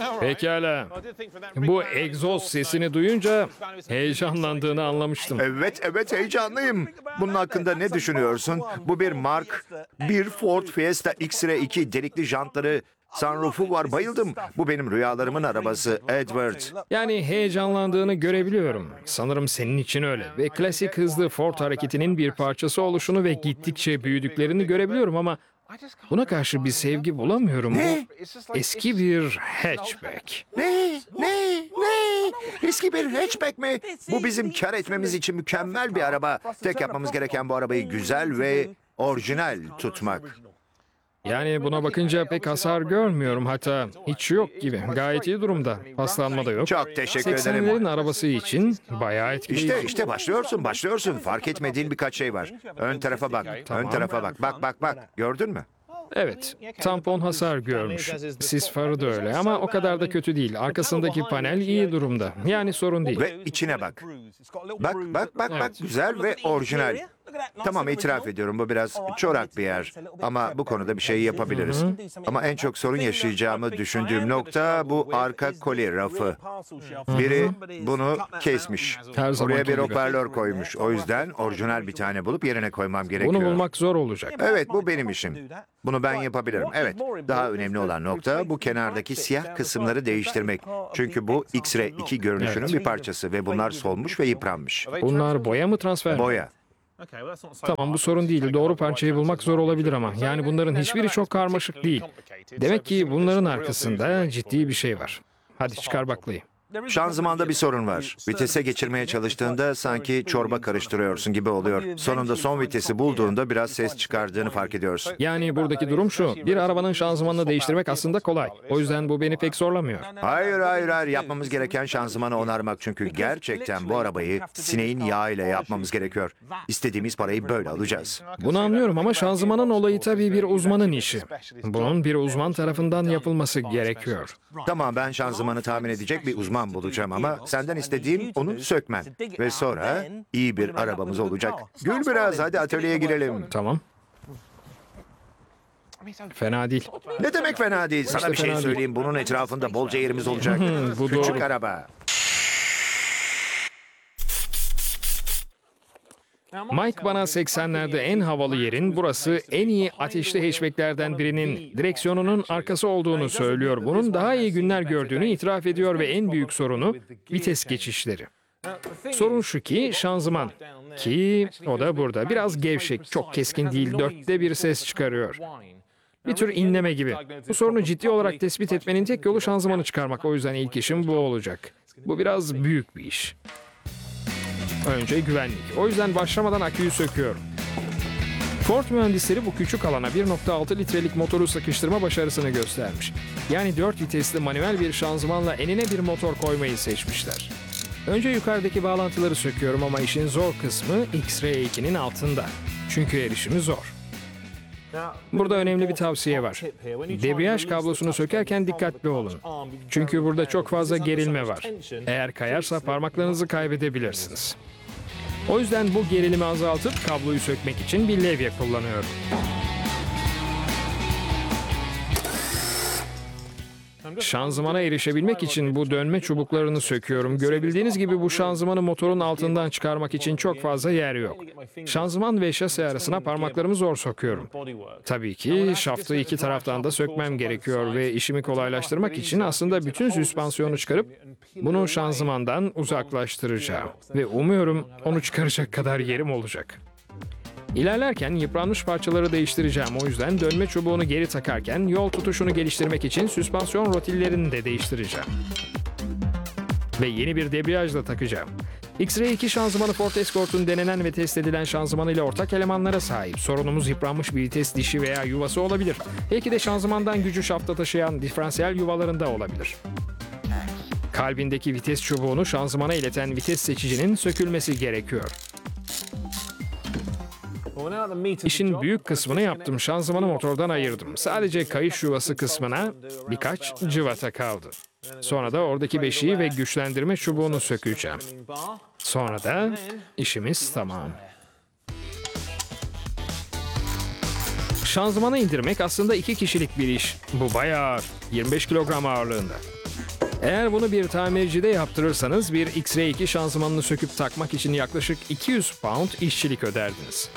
Pekala. Bu egzoz sesini duyunca heyecanlandığını anlamıştım. Evet heyecanlıyım. Bunun hakkında ne düşünüyorsun? Bu bir Mark, bir Ford Fiesta X-Ray 2 delikli jantları, sunroofu var. Bayıldım. Bu benim rüyalarımın arabası Edward. Yani heyecanlandığını görebiliyorum. Sanırım senin için öyle. Ve klasik hızlı Ford hareketinin bir parçası oluşunu ve gittikçe büyüdüklerini görebiliyorum ama buna karşı bir sevgi bulamıyorum. Ne? Bu eski bir hatchback. Ne? Eski bir hatchback mi? Bu bizim kar etmemiz için mükemmel bir araba. Tek yapmamız gereken bu arabayı güzel ve orijinal tutmak. Yani buna bakınca pek hasar görmüyorum, hatta hiç yok gibi. Gayet iyi durumda. Paslanma da yok. Çok teşekkür ederim. 80'lerin arabası için bayağı etkileyici. İşte başlıyorsun. Fark etmediğin birkaç şey var. Ön tarafa bak. Ön tarafa bak. Bak. Gördün mü? Evet, tampon hasar görmüş. Sis farı da öyle ama o kadar da kötü değil. Arkasındaki panel iyi durumda. Yani sorun değil. Ve içine bak. Bak. Güzel ve orijinal. Tamam, itiraf ediyorum, bu biraz çorak bir yer. Ama bu konuda bir şey yapabiliriz. Ama en çok sorun yaşayacağımı düşündüğüm nokta bu arka koli rafı. Biri bunu kesmiş. Her zamanki Oraya bir gibi. hoparlör koymuş. O yüzden orijinal bir tane bulup yerine koymam gerekiyor. Bunu bulmak zor olacak. Evet, bu benim işim. Bunu ben yapabilirim. Evet. Daha önemli olan nokta bu kenardaki siyah kısımları değiştirmek. Çünkü bu X-Ray 2 görünüşünün bir parçası ve bunlar solmuş ve yıpranmış. Bunlar boya mı, transfer mi? Boya. Tamam, bu sorun değil. Doğru parçayı bulmak zor olabilir ama. Yani bunların hiçbiri çok karmaşık değil. Demek ki bunların arkasında ciddi bir şey var. Hadi çıkar baklayı. Şanzımanda bir sorun var. Vitese geçirmeye çalıştığında sanki çorba karıştırıyorsun gibi oluyor. Sonunda son vitesi bulduğunda biraz ses çıkardığını fark ediyorsun. Yani buradaki durum şu. Bir arabanın şanzımanını değiştirmek aslında kolay. O yüzden bu beni pek zorlamıyor. Hayır. Yapmamız gereken şanzımanı onarmak. Çünkü gerçekten bu arabayı sineğin yağıyla yapmamız gerekiyor. İstediğimiz parayı böyle alacağız. Bunu anlıyorum ama şanzımanın olayı tabii bir uzmanın işi. Bunun bir uzman tarafından yapılması gerekiyor. Tamam, ben şanzımanı tahmin edecek bir uzman bulacağım ama senden istediğim onu sökmen. Ve sonra iyi bir arabamız olacak. Gül biraz, hadi atölyeye girelim. Tamam. Fena değil. Ne demek fena değil? Sana İşte bir şey fena değil. söyleyeyim. Bunun etrafında bolca yerimiz olacak. bu Küçük doğru. araba. Mike bana 80'lerde en havalı yerin burası, en iyi ateşli hatchbacklerden birinin direksiyonunun arkası olduğunu söylüyor. Bunun daha iyi günler gördüğünü itiraf ediyor ve en büyük sorunu vites geçişleri. Sorun şu ki şanzıman, ki o da burada biraz gevşek, çok keskin değil, dörtte bir ses çıkarıyor. Bir tür inleme gibi. Bu sorunu ciddi olarak tespit etmenin tek yolu şanzımanı çıkarmak. O yüzden ilk işim bu olacak. Bu biraz büyük bir iş. Önce güvenlik. O yüzden başlamadan aküyü söküyorum. Ford mühendisleri bu küçük alana 1.6 litrelik motoru sıkıştırma başarısını göstermiş. Yani 4 vitesli manuel bir şanzımanla enine bir motor koymayı seçmişler. Önce yukarıdaki bağlantıları söküyorum ama işin zor kısmı X-Ray 2'nin altında. Çünkü erişimi zor. Burada önemli bir tavsiye var. Debriyaj kablosunu sökerken dikkatli olun. Çünkü burada çok fazla gerilme var. Eğer kayarsa parmaklarınızı kaybedebilirsiniz. O yüzden bu gerilimi azaltıp kabloyu sökmek için bir levye kullanıyorum. Şanzımana erişebilmek için bu dönme çubuklarını söküyorum. Görebildiğiniz gibi bu şanzımanı motorun altından çıkarmak için çok fazla yer yok. Şanzıman ve şase arasına parmaklarımı zor sokuyorum. Tabii ki şaftı iki taraftan da sökmem gerekiyor ve işimi kolaylaştırmak için aslında bütün süspansiyonu çıkarıp bunu şanzımandan uzaklaştıracağım. Ve umuyorum onu çıkaracak kadar yerim olacak. İlerlerken yıpranmış parçaları değiştireceğim. O yüzden dönme çubuğunu geri takarken yol tutuşunu geliştirmek için süspansiyon rotillerini de değiştireceğim. Ve yeni bir debriyaj da takacağım. X-Ray 2 şanzımanı Ford Escort'un denenen ve test edilen şanzımanıyla ortak elemanlara sahip. Sorunumuz yıpranmış bir vites dişi veya yuvası olabilir. Belki de şanzımandan gücü şafta taşıyan diferansiyel yuvalarında olabilir. Kalbindeki vites çubuğunu şanzımana ileten vites seçicinin sökülmesi gerekiyor. İşin büyük kısmını yaptım. Şanzımanı motordan ayırdım. Sadece kayış yuvası kısmına birkaç cıvata kaldı. Sonra da oradaki beşiği ve güçlendirme çubuğunu sökeceğim. Sonra da işimiz tamam. Şanzımanı indirmek aslında 2 kişilik bir iş. Bu bayağı ağır. 25 kilogram ağırlığında. Eğer bunu bir tamircide yaptırırsanız bir X-Ray2 şanzımanını söküp takmak için yaklaşık 200 pound işçilik öderdiniz.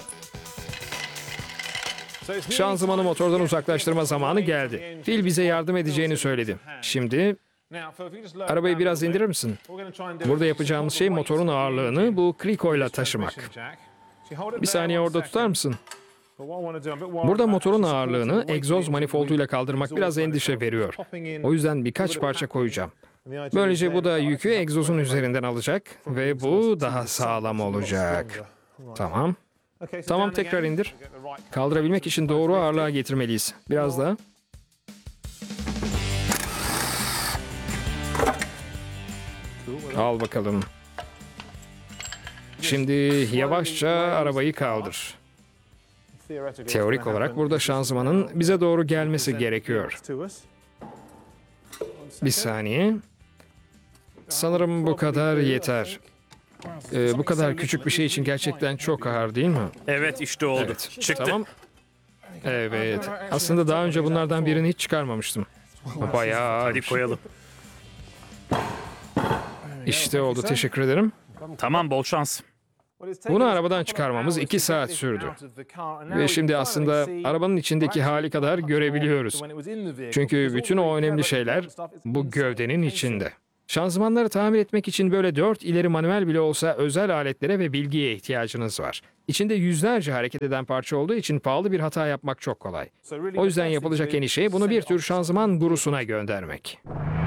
Şanzımanı motordan uzaklaştırma zamanı geldi. Phil bize yardım edeceğini söyledi. Şimdi arabayı biraz indirir misin? Burada yapacağımız şey motorun ağırlığını bu krikoyla taşımak. Bir saniye orada tutar mısın? Burada motorun ağırlığını egzoz manifolduyla kaldırmak biraz endişe veriyor. O yüzden birkaç parça koyacağım. Böylece bu da yükü egzozun üzerinden alacak ve bu daha sağlam olacak. Tamam. Tamam, tekrar indir. Kaldırabilmek için doğru ağırlığa getirmeliyiz. Biraz daha. Al bakalım. Şimdi yavaşça arabayı kaldır. Teorik olarak burada şanzımanın bize doğru gelmesi gerekiyor. Bir saniye. Sanırım bu kadar yeter. Bu kadar küçük bir şey için gerçekten çok ağır değil mi? Evet, işte oldu. Evet. Çıktı. Tamam. Evet. Aslında daha önce bunlardan birini hiç çıkarmamıştım. Bayağı Hadi ağırmış. koyalım. İşte oldu. Teşekkür ederim. Tamam, bol şans. Bunu arabadan çıkarmamız 2 saat sürdü. Ve şimdi aslında arabanın içindeki hali kadar görebiliyoruz. Çünkü bütün o önemli şeyler bu gövdenin içinde. Şanzımanları tamir etmek için böyle 4 ileri manuel bile olsa özel aletlere ve bilgiye ihtiyacınız var. İçinde yüzlerce hareket eden parça olduğu için pahalı bir hata yapmak çok kolay. O yüzden yapılacak en iyi şey bunu bir tür şanzıman gurusuna göndermek.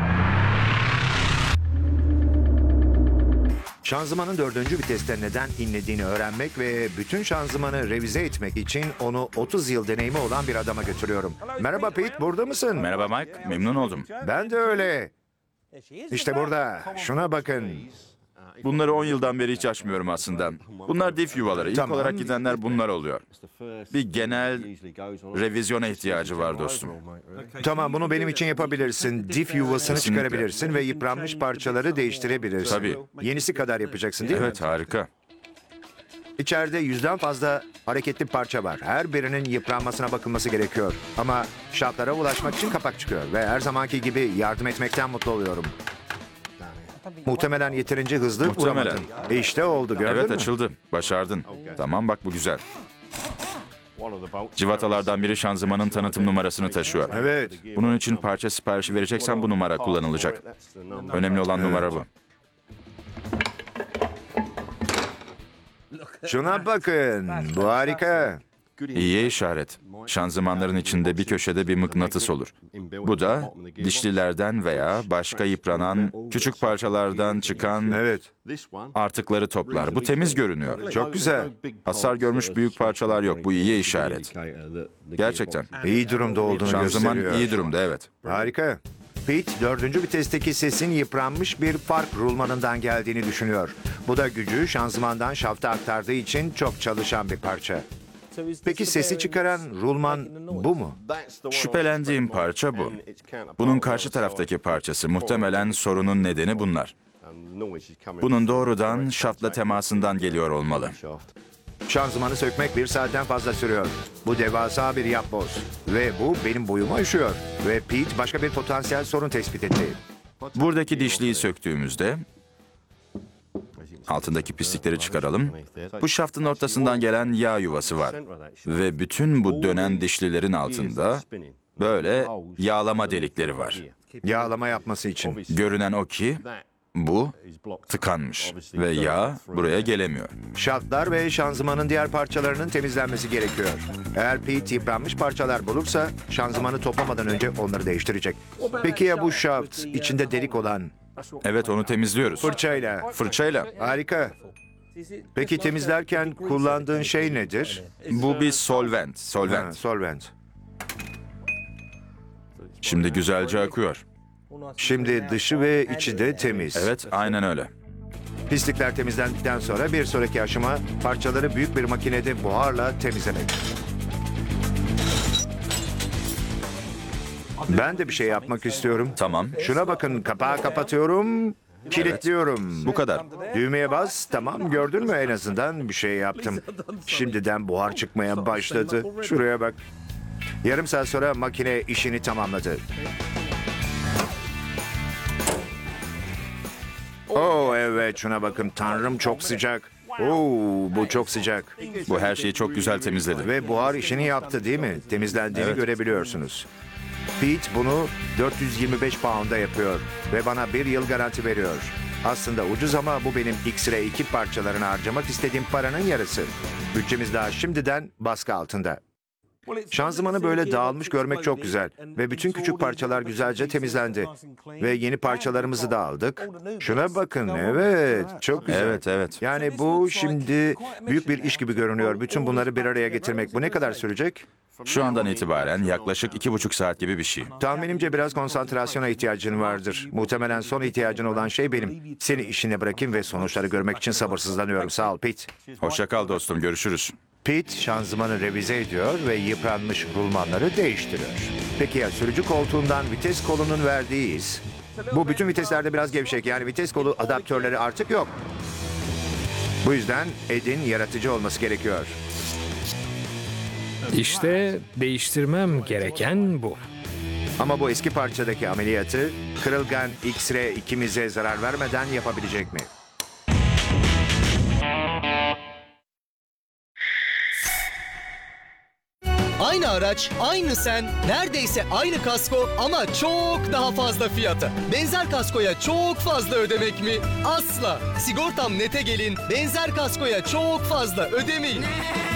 Şanzımanın 4. viteste neden inlediğini öğrenmek ve bütün şanzımanı revize etmek için onu 30 yıl deneyimi olan bir adama götürüyorum. Merhaba Pete, burada mısın? Merhaba Mike, memnun oldum. Ben de öyle. İşte burada. Şuna bakın. Bunları 10 yıldan beri hiç açmıyorum aslında. Bunlar dif yuvaları. İlk Tamam. olarak gidenler bunlar oluyor. Bir genel revizyona ihtiyacı var dostum. Tamam, bunu benim için yapabilirsin. Dif yuvasını Kesinlikle. çıkarabilirsin ve yıpranmış parçaları değiştirebilirsin. Tabii. Yenisi kadar yapacaksın değil mi? Evet, harika. İçeride 100'den fazla hareketli parça var. Her birinin yıpranmasına bakılması gerekiyor. Ama şartlara ulaşmak için kapak çıkıyor. Ve her zamanki gibi yardım etmekten mutlu oluyorum. Muhtemelen yeterince hızlı Muhtemelen. vuramadın. İşte oldu, gördün Evet, mü? açıldı. Başardın. Tamam, bak bu güzel. Civatalardan biri şanzımanın tanıtım numarasını taşıyor. Evet. Bunun için parça siparişi vereceksen bu numara kullanılacak. Önemli olan numara bu. Şuna bakın. Bu harika. İyiye işaret. Şanzımanların içinde bir köşede bir mıknatıs olur. Bu da dişlilerden veya başka yıpranan küçük parçalardan çıkan Evet. artıkları toplar. Bu temiz görünüyor. Çok güzel. Hasar görmüş büyük parçalar yok. Bu iyiye işaret. Gerçekten. İyi durumda olduğunu Şanzıman gösteriyor. iyi durumda, evet. Harika. Pete, 4. vitesteki sesin yıpranmış bir fark rulmanından geldiğini düşünüyor. Bu da gücü şanzımandan şafta aktardığı için çok çalışan bir parça. Peki sesi çıkaran rulman bu mu? Şüphelendiğim parça bu. Bunun karşı taraftaki parçası. Muhtemelen sorunun nedeni bunlar. Bunun doğrudan şaftla temasından geliyor olmalı. Şanzımanı sökmek 1 saatten fazla sürüyor. Bu devasa bir yapboz. Ve bu benim boyumu aşıyor. Ve Pete başka bir potansiyel sorun tespit etti. Buradaki dişliyi söktüğümüzde altındaki pislikleri çıkaralım. Bu şaftın ortasından gelen yağ yuvası var. Ve bütün bu dönen dişlilerin altında böyle yağlama delikleri var. Yağlama yapması için. Görünen o ki bu tıkanmış ve yağ buraya gelemiyor. Şaftlar ve şanzımanın diğer parçalarının temizlenmesi gerekiyor. Eğer Pete yıpranmış parçalar bulursa şanzımanı toplamadan önce onları değiştirecek. Peki ya bu şaft içinde delik olan Evet, onu temizliyoruz. fırçayla? Fırçayla. Harika. Peki temizlerken kullandığın şey nedir? Bu bir solvent. Ha, Solvent. solvent. Şimdi güzelce akıyor. Şimdi dışı ve içi de temiz. Evet, aynen öyle. Pislikler temizlendikten sonra bir sonraki aşama parçaları büyük bir makinede buharla temizlemek. Ben de bir şey yapmak istiyorum. Tamam. Şuna bakın, kapağı kapatıyorum, kilitliyorum. Bu kadar. Düğmeye bas, tamam, gördün mü, en azından bir şey yaptım. Şimdiden buhar çıkmaya başladı. Şuraya bak. Yarım saat sonra makine işini tamamladı. Oh evet, şuna bakın. Tanrım, çok sıcak. Bu çok sıcak. Bu her şeyi çok güzel temizledi. Ve buhar işini yaptı değil mi? Temizlendiğini Evet. görebiliyorsunuz. Pete bunu 425 pound'a yapıyor ve bana 1 yıl garanti veriyor. Aslında ucuz ama bu benim X-Ray 2 parçalarını harcamak istediğim paranın yarısı. Bütçemiz daha şimdiden baskı altında. Şanzımanı böyle dağılmış görmek çok güzel ve bütün küçük parçalar güzelce temizlendi. Ve yeni parçalarımızı da aldık. Şuna bakın, evet, çok güzel. Evet. Yani bu şimdi büyük bir iş gibi görünüyor. Bütün bunları bir araya getirmek. Bu ne kadar sürecek? Şu andan itibaren yaklaşık 2,5 saat gibi bir şey. Tahminimce biraz konsantrasyona ihtiyacın vardır. Muhtemelen son ihtiyacın olan şey benim. Seni işine bırakayım ve sonuçları görmek için sabırsızlanıyorum. Sağ ol Pete. Hoşça kal dostum, görüşürüz. Pete şanzımanı revize ediyor ve yıpranmış rulmanları değiştiriyor. Peki ya sürücü koltuğundan vites kolunun verdiği iz? Bu bütün viteslerde biraz gevşek, yani vites kolu adaptörleri artık yok. Bu yüzden Ed'in yaratıcı olması gerekiyor. İşte değiştirmem gereken bu. Ama bu eski parçadaki ameliyatı kırılgan X-Ray ikimize zarar vermeden yapabilecek mi? Aynı araç, aynı sen, neredeyse aynı kasko ama çok daha fazla fiyata. Benzer kaskoya çok fazla ödemek mi? Asla. Sigortam Net'e gelin, benzer kaskoya çok fazla ödemeyin.